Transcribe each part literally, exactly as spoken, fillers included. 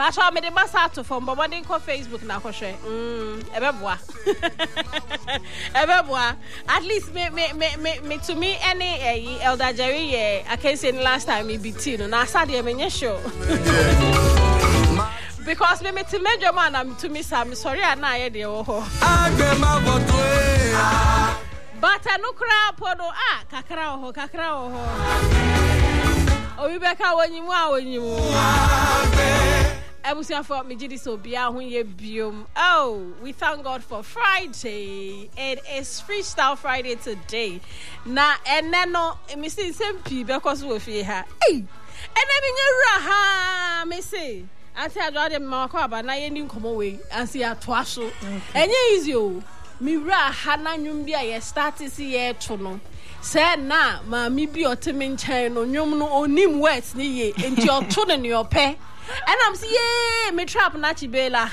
pacha me de basa to from baba den ko Facebook na ko hwe mm ebeboa ebeboa at least me me me me to me any Elder Jerry yeah I can say last time me be tea no na asade me nye sure because me me to major man am to me sam sorry na ye de wo ho but anukra podo ah kakra ho kakra ho obi beka wonyimu a wonyimu ebusia for me jidi so bia ho ye biom. Oh, we thank God for Friday. It is Freestyle Friday today. Na eneno me see sempi because we fie ha. Hey, ene me nyura ha me say. Ante adwa de ma kwa ba na ye ni nkomo we ansi atoa so. Enye easy o. Mi wura ha na nwum bia ye start si ye to no. Say na ma mi bi otemi nchan no nwum no onim words ni ye enti oto ne ne ope. And I'm saying, yeah, me trap na chibela.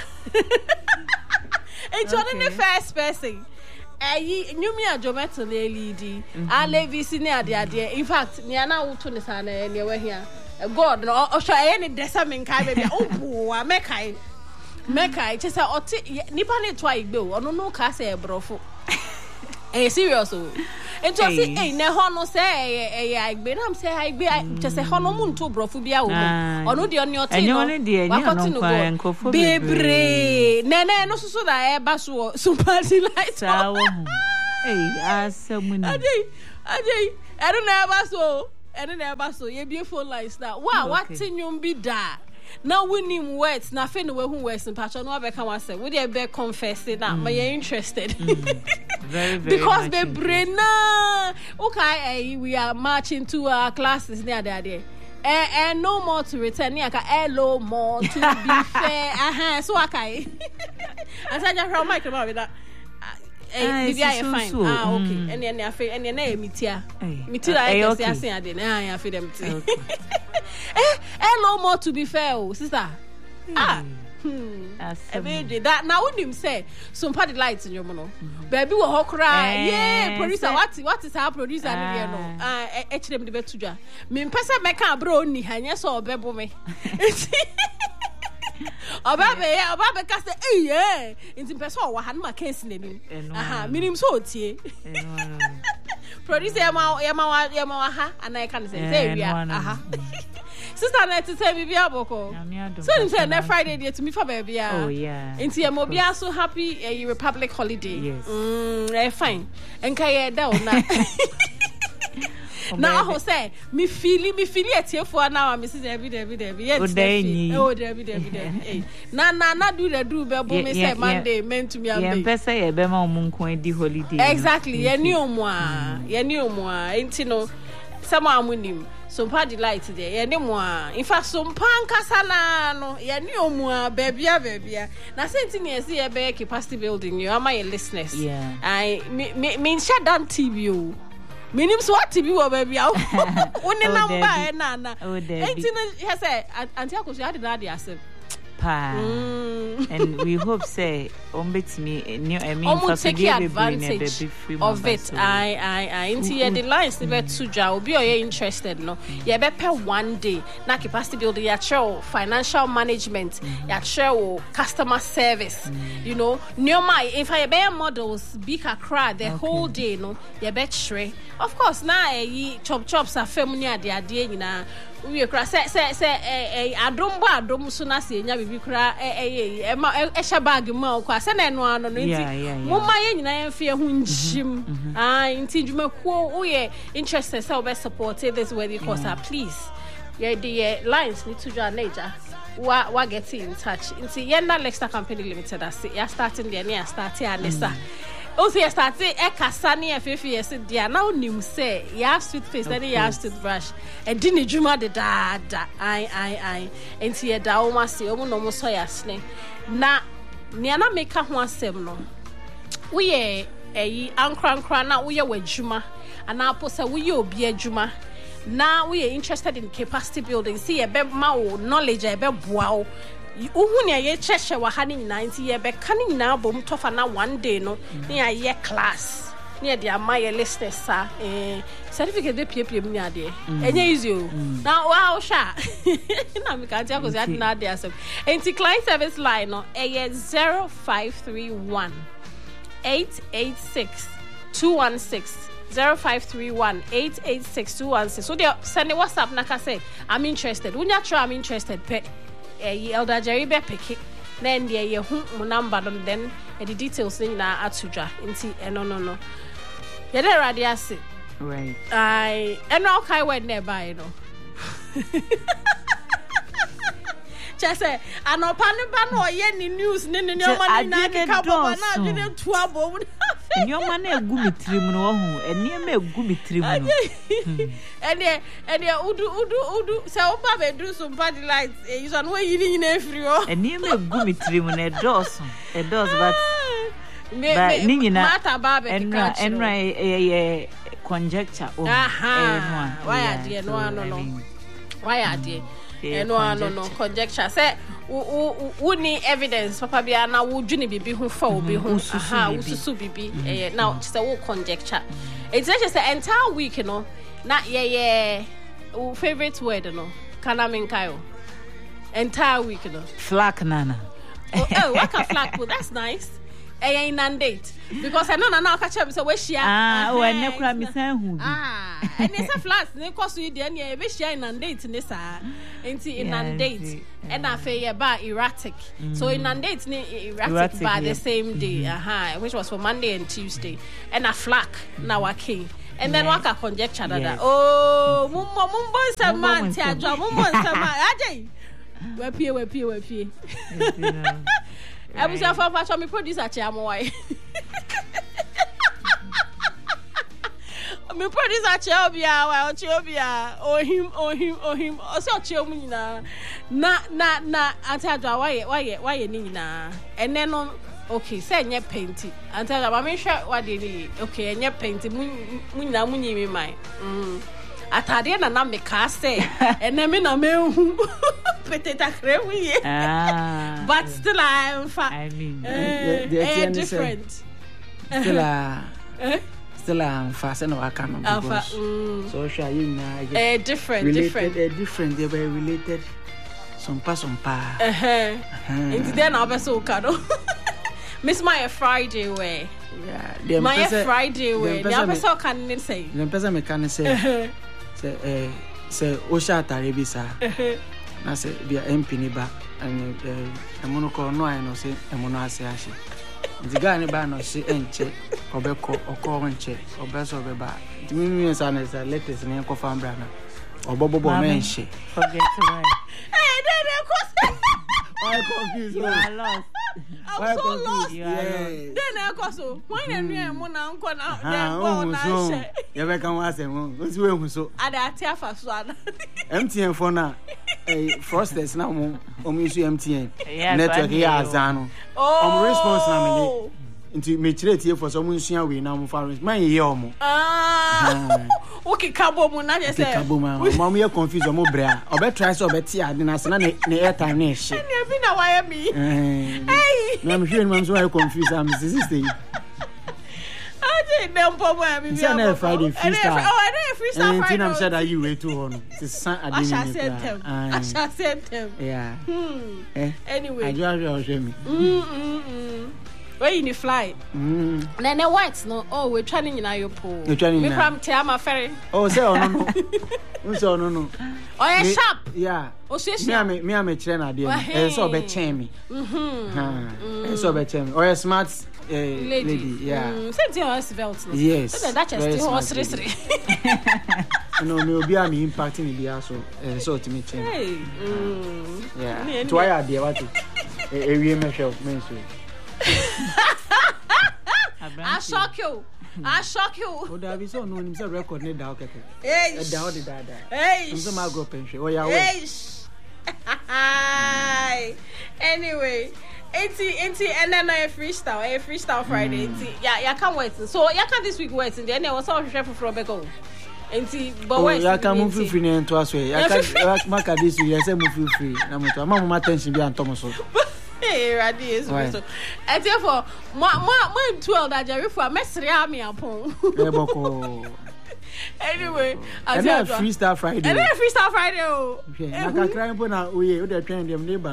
It's on the first person. Eh, you me a jometo lady. I live is in the idea. In fact, me ana utu ni sana anywhere here. God no o show any desamin kai baby. Oh, make kai. Make kai. Just say oti nipa ne twa igbe o no no ka say brofo. Eh serious o. Ento say eh na ho no say eh eh igbe na am say igbe just say ho no mu nto brofo bia wo no. Ono de oni oti no. Wakoti no go. Bebre. Nene no so so da e ba so super light. Eh asamu ni. Ajay ajay. I don't know about so. I don't know about so. Ye beautiful lights that. Wow, what nyum bi da. Now we need words. Na fe no we hu words in patch no abeka wan say. We dey be confess that, but you interested. Very very because the brain na okay, we are marching to our classes near there there. Eh eh no more to return near ka hello more to be fair. Aha, so okay. I said just from mic about that. Eh bibia you fine. Ah okay. And then afi and then na emitia. Mitia I say say ade na ya afi dem ti. Eh hello more to be fair, sister. Ah. Hmm. That now when him say some party lights in your mono. Baby will ho cry. Yeah, producer what what is our producer here no. Ah eh them the betuja. Me pesa meka bro ni hanya so obebo me. Oba be oba be ka say eh yeah. Inti pesa o wa han ma case na nim. Aha, minim so tie. Producer yama yama yama ha and I can say say we aha. Sister na to say bibia boko. So you say next Friday dey to me for baby. Oh yeah. Inti e mo bia so happy a uh, Republic holiday. Yes. Mm, eh fine. Enka ye da ona. Now ho say me feeli me feeli etiefo na wa me say every day every day. Yes. Oh day every day every day. Na na na do the do be bo me say Monday meant to me am. Ye pesa ye be ma omu nko edi holiday. Exactly. Ye ni omu a. Ye ni omu a. Enti no some amunim. Some party light today. Ye ni mo. In fact some pankasa na no. Ye ni omu a baby a baby a. Na senti ni esi ye be capacity building you. Am I listeners? Yeah. I me me me shut down T V o. Minim so what T V wo baby a. Oni number e na na. Enti no he say anti akoso ya de na de asem. Pa. Mm. And we hope say ombetimi new I mean for take advantage of it. I I I into mm-hmm. the lines mm-hmm. be tuja obi o you interested no. Mm-hmm. You be pay one day na capacity building ya show financial management, mm-hmm. ya show customer service. Mm-hmm. You know, new my if I be models big Accra the okay. whole day no, you be shre. Of course na e chop chops are family ade ade nyina. We kra say say say eh eh adom bo adom so na se nya bibi kra eh eh e sha bag ma kwa se na no ano no nti mo ma ye nyina ye fie ho njim ah nti djuma ko wo ye interested say we support this worthy cause please ye the lines need to join nature wa wa get in touch nti ye na Lexter Company Limited as ya starting there near start ya Lexter. Also, you start say, "Eh, kasani e fefi yes dia na onim say ya sweet face then ya sweet brush e di ni djuma de da da ai ai ai enti e da o ma se o mo no mo so yasne na ne na make ho asem no wo ye eyi ankrankra na wo ye wadjuma ana apo say wo ye obi adjuma na wo ye interested in capacity building see e be ma wo knowledge e be boa wo uhu ne ye cheshe wa ha ni nyina nti ye be ka ni nyina bom tofa na one day no ne ye class near the my listeners sa eh certificate de P P M ni ade enye easy o now wow sha na me kan tia ko say na ade asem enti client service line no eh zero five three one eight eight six two one six zero five three one eight eight six two one six so they send a WhatsApp na ka say I'm interested unya try I'm interested pe eh Elder Jerry be pick it then there ye hu mo number then the details ni na atuja nti eh no no no ye dey ready ase right I and all kai word nearby no just say anopa ne ba no ye ni news ni ni nyoma ni na keka bobo na adwene tu abo nyoma na egu mitrim no ho enema egu mitrim no ene ene udu udu udu se oba be do some bad lights e you know you ni na free o enema egu mitrim no e dos e dos but but ni nyina mata ba be enra enra e conjecture oh aha why adie no ano no why adie eno ano no conjecture say wo ni evidence papa bia na wo dwene bibi ho fa obi ho aha wo susu bibi eh now say wo conjecture it's just say entire week no na ye ye wo favorite word no kana menkayo entire week no flak nana oh, oh what can flak well that's nice eh inundate because I know na na ka chem say we share ah o ene kura mi san hu ah ene say flats ne koso yi de ne e be share inundate ne sa enti inundate and I feel yeah ba erratic so inundate ne erratic by the same day aha which was for Monday and Tuesday and a flak na wake and then waka conjecture that oh mummo mumbo sama ti ajo mummo sama ajay we pie we pie we pie I was a for for me producer Chiamoi. Me producer Chiobia, well Chiobia, or him or him or him or so Chiomina. Na na na Antaja why why why nina. And then on okay, say nye painting. Antaja I make sure what they need. Okay, nye painting munina muni me my. Mm. Atade na na me ka say and then me na me peteta crewe ah but still I am fa I mean uh, uh, uh, different still uh, still I'm fast and I can't because mm. so sure you know uh, different related, different uh, different they were related some pa some pa uh-huh into then I'll be so cado miss my Friday way yeah my Friday way the episode can say the person me can say say eh say o sha tare bi sa na say bia M P ni ba and eh emono ko no ai no say emono ase ahye diga ni ba no say enche obeko okọ nche obeso beba timi mi sa na say latest ni ko fa mbra na obobobo no enche forget right eh dey dey ko I confused you are lost I'm Why so confused? lost Yes. then I go so when you know mo na nko na then go na she you be kan wa say mo o si we hu so ada atia fa so ana M T N for na eh frosters na mo o mi use M T N Yeah, network so ya azano oh o response na me nti me chire tie for so mo nsua we na mo fa man ye o mo ah okay kabo mu na je say kabo ma ma mo ye confuse mo bra o be try so o be tie ade na se na ne airtime na e hye na bi na why me eh na me hwe no so I confuse am sister I dem po mo am bi na Friday freestyle oh I dey freestyle Friday I'm sure that you wait too on to san ade ni I shall send them yeah hmm eh anyway I just will show me mm mm where you fly mm na na white no oh we trying na your po we trying me cram te am ferry oh say ono no we say ono no oh yeah sharp yeah oh say me am me am kire na de eh so be chen me mhm ha eh so be chen me oh smart eh lady yeah say the horse belt no yes that just the horse three three no me obi am impact me bia so eh so to me chen hey mm yeah to why dey what eh ewie me show me so I shock you. I shock you. Oh, that is so no him say record ne da okeke. Hey. Da o de da da. Hey. Him say ma go pension. Oh yeah. Hey. Anyway, eighty eighty and then a freestyle, a freestyle Friday. Mm. Yeah, yeah can't wait. So yeah can this week wait and then there was all chef from Bego. Enti but wait. Oh, yeah can move free ne to aswe. Yeah can maka this week say move free. Na mo to ama mo attention bi antomo so. Radi is so. And therefore, my my twelve that Jerry for Mesri Army upon. Anyway, and then Freestyle Friday. And then Freestyle Friday. Oh, I can cry upon our way with the train them neighbor.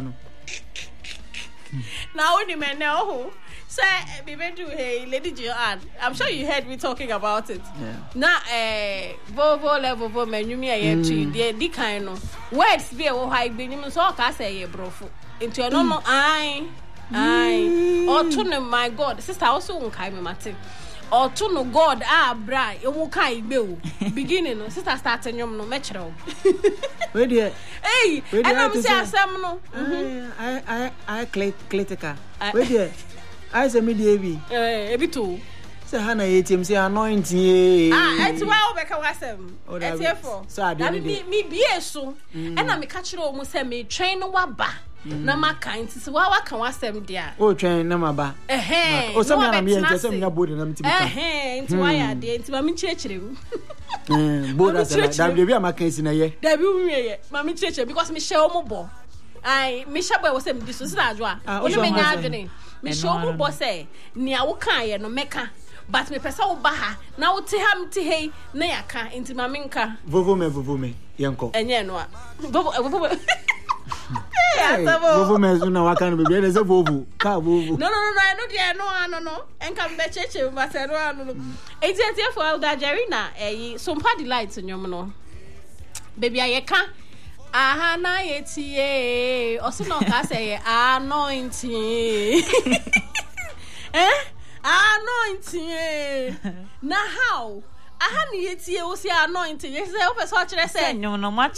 Now, only man now. Say, we went to hey, Lady Joanne. I'm sure you heard me talking about it. Yeah. Now, eh, Vovo level for me, you mean to the the kind of words be a high being so I say, bro. Into a normal I, I, or to my God, sister also won't kind of matter. Or to no God, ah, bra, you won't kind bill. Beginning, sister starting your no metro. Where do you? Hey, and I'm saying, some no. I, I, I, Clitica. Where do you? I say me Davy. Eh, ebi too. Say Hannah A T M say anointing. Ah, it's why we can wasem. It's here for. So I me me be so. And I me catch you almost say me train wa ba. Na ma kind so wa wa kan wasem dia. Oh train na ma ba. Eh. O so me na me ente say me na board na me tibi. Eh, nti wa ya de nti ma me chirechire mu. Eh, board as na da be ma kan si na ye. Da bi wu ye ma me chirechire because me share omo bo. Ai, me share boy wasem di so sida adwa. Oni me nya adwene. Me show mu boss say nia wo kan ye no meka but me pesa wo ba ha na wo te ha mte hei na yaka enti ma menka vovo me vovo me yenko enye no a vovo vovo eh vovo me so na waka no be be say vovo ka vovo no no no no no dia no no no enka me cheche ba se no no no enti enti for Elder Jerry na eh so mpa delight nyom no baby ayeka aha na yetie osino ka say anointing eh anointing na how aha na yetie o say anointing you say o person kire say no no